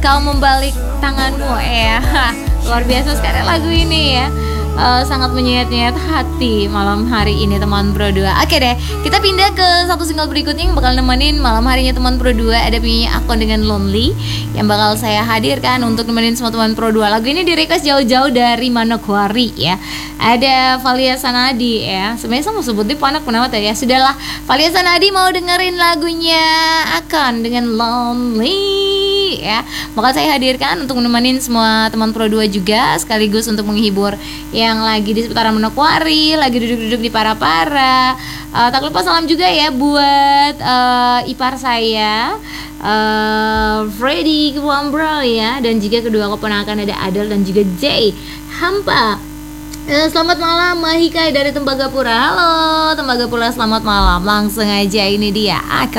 Kau membalik tanganmu ya. Luar biasa sekali lagu ini ya. Sangat menyayat-nyayat hati malam hari ini teman Pro 2. Oke deh, kita pindah ke satu single berikutnya yang bakal nemenin malam harinya teman Pro 2. Ada penyanyi Akon dengan Lonely yang bakal saya hadirkan untuk nemenin semua teman Pro 2. Lagu ini di request jauh-jauh dari Manokwari ya. Ada Valia Sanadi ya. Sebenarnya sama sebutnya panak penawat ya. Sudahlah, Valia Sanadi mau dengerin lagunya Akon dengan Lonely ya. Bakal saya hadirkan untuk nemenin semua teman Pro 2 juga, sekaligus untuk menghibur yang lagi di seputaran Manokwari, lagi duduk-duduk di Para-Para. Tak lupa salam juga ya buat ipar saya, Freddy Kwambral ya, dan juga kedua keponakan ada Adel dan juga Jay Hampa. Selamat malam Mahika dari Tembagapura. Halo Tembagapura, selamat malam. Langsung aja, ini dia Akon.